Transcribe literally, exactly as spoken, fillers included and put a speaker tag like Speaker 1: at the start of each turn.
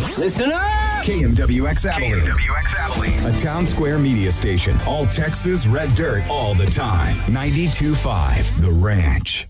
Speaker 1: Listen up!
Speaker 2: K M W X Abilene.
Speaker 3: K M W X Abilene.
Speaker 2: A Town Square media station. All Texas red dirt all the time. ninety-two point five The Ranch.